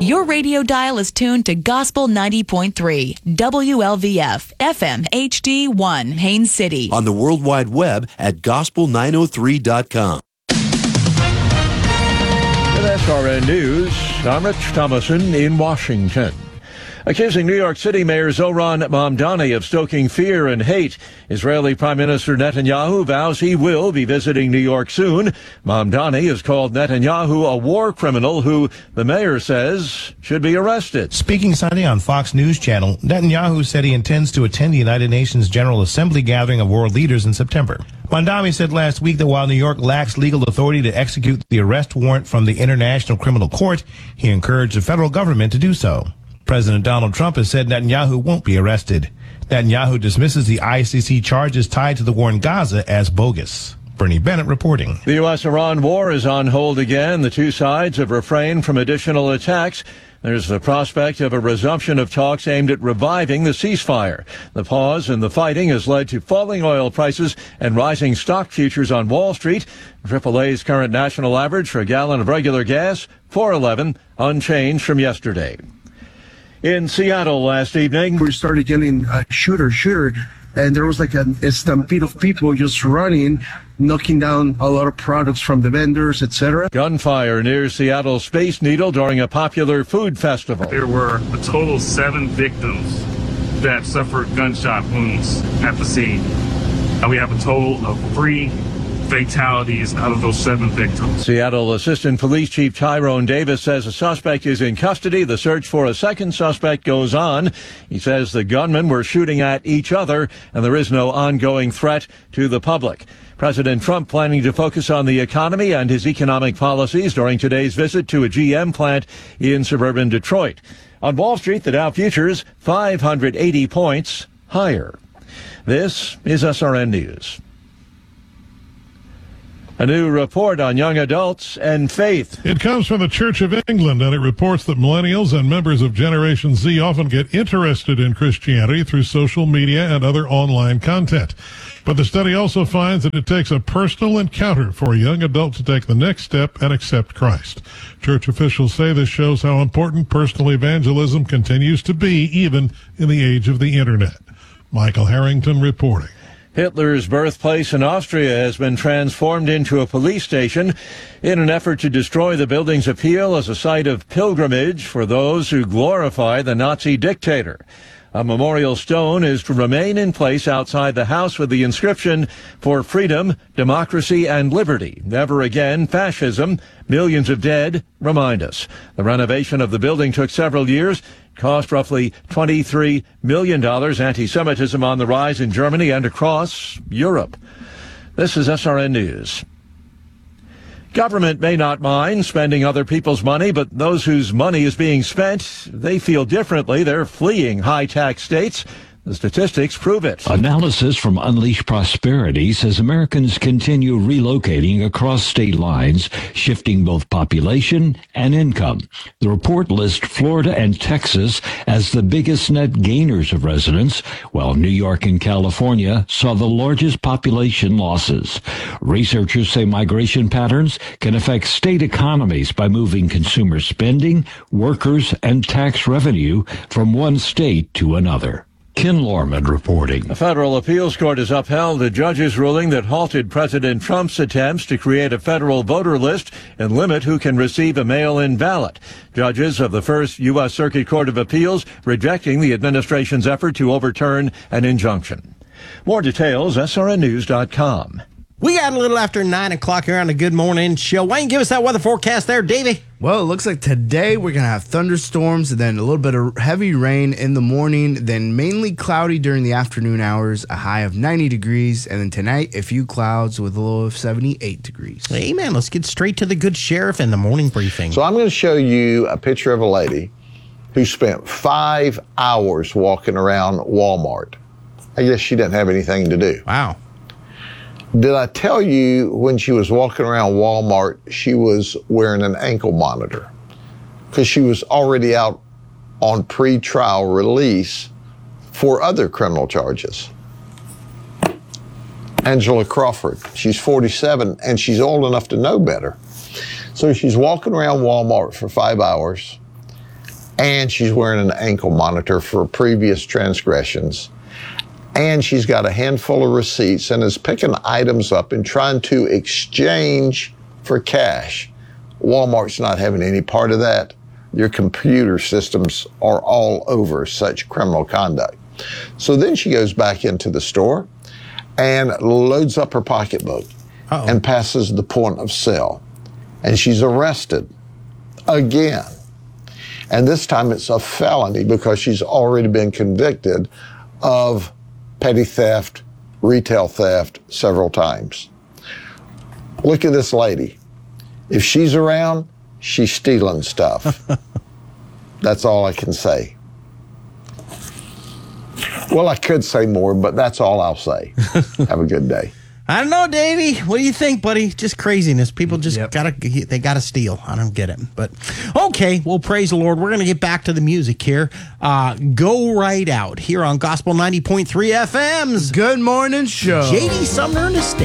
Your radio dial is tuned to Gospel 90.3, WLVF, FM HD1, Haines City. On the World Wide Web at gospel903.com. With SRN News, I'm Rich Thomason in Washington. Accusing New York City Mayor Zohran Mamdani of stoking fear and hate, Israeli Prime Minister Netanyahu vows he will be visiting New York soon. Mamdani has called Netanyahu a war criminal who, the mayor says, should be arrested. Speaking Sunday on Fox News Channel, Netanyahu said he intends to attend the United Nations General Assembly gathering of world leaders in Mamdani said last week that while New York lacks legal authority to execute the arrest warrant from the International Criminal Court, he encouraged the federal government to do so. President Donald Trump has said Netanyahu won't be arrested. Netanyahu dismisses the ICC charges tied to the war in Gaza as bogus. Bernie Bennett reporting. The U.S.-Iran war is on hold again. The two sides have refrained from additional attacks. There's the prospect of a resumption of talks aimed at reviving the ceasefire. The pause in the fighting has led to falling oil prices and rising stock futures on Wall Street. AAA's current national average for a gallon of regular gas, $4.11, unchanged from yesterday. In Seattle last evening, we started yelling, shooter, shooter. And there was like a stampede of people just running, knocking down a lot of products from the vendors, etc. Gunfire near Seattle's Space Needle during a popular food festival. There were a total of 7 victims that suffered gunshot wounds at the scene. And we have a total of 3 fatalities out of those 7 victims. Seattle Assistant Police Chief Tyrone Davis says a suspect is in custody. The search for a second suspect goes on. He says the gunmen were shooting at each other and there is no ongoing threat to the public. President Trump planning to focus on the economy and his economic policies during today's visit to a GM plant in suburban Detroit. On Wall Street, the Dow futures 580 points higher. This is SRN News. A new report on young adults and faith. It comes from the Church of England, and it reports that millennials and members of Generation Z often get interested in Christianity through social media and other online content. But the study also finds that it takes a personal encounter for a young adult to take the next step and accept Christ. Church officials say this shows how important personal evangelism continues to be, even in the age of the Internet. Michael Harrington reporting. Hitler's birthplace in Austria has been transformed into a police station in an effort to destroy the building's appeal as a site of pilgrimage for those who glorify the Nazi dictator. A memorial stone is to remain in place outside the house with the inscription, "For freedom, democracy, and liberty. Never again fascism. Millions of dead remind us." The renovation of the building took several years. Cost roughly $23 million. Anti-Semitism on the rise in Germany and across Europe. This is SRN News. Government may not mind spending other people's money, but those whose money is being spent, they feel differently. They're fleeing high-tax states. The statistics prove it. Analysis from Unleash Prosperity says Americans continue relocating across state lines, shifting both population and income. The report lists Florida and Texas as the biggest net gainers of residents, while New York and California saw the largest population losses. Researchers say migration patterns can affect state economies by moving consumer spending, workers, and tax revenue from one state to another. Ken Lorman reporting. A federal appeals court has upheld a judge's ruling that halted President Trump's attempts to create a federal voter list and limit who can receive a mail-in ballot. Judges of the First U.S. Circuit Court of Appeals rejecting the administration's effort to overturn an injunction. More details, srnnews.com. We got a little after 9 o'clock here on the Good Morning Show. Wayne, give us that weather forecast there, Davey. Well, it looks like today we're going to have thunderstorms and then a little bit of heavy rain in the morning, then mainly cloudy during the afternoon hours, a high of 90 degrees, and then tonight a few clouds with a low of 78 degrees. Hey, man, let's get straight to the good sheriff in the morning briefing. So I'm going to show you a picture of a lady who spent 5 hours walking around Walmart. I guess she didn't have anything to do. Wow. Did I tell you when she was walking around Walmart, she was wearing an ankle monitor? Because she was already out on pre-trial release for other criminal charges. Angela Crawford, she's 47 and she's old enough to know better. So she's walking around Walmart for 5 hours and she's wearing an ankle monitor for previous transgressions, and she's got a handful of receipts and is picking items up and trying to exchange for cash. Walmart's not having any part of that. Your computer systems are all over such criminal conduct. So then she goes back into the store and loads up her pocketbook and passes the point of sale. And she's arrested again. And this time it's a felony because she's already been convicted of petty theft, retail theft several times. Look at this lady. If she's around, she's stealing stuff. That's all I can say. Well, I could say more, but that's all I'll say. Have a good day. I don't know, Davey. What do you think, buddy? Just craziness. People just gotta steal. I don't get it. But okay, well, praise the Lord. We're gonna get back to the music here. Go Right Out here on Gospel 90.3 FM's Good Morning Show. JD Sumner and the State.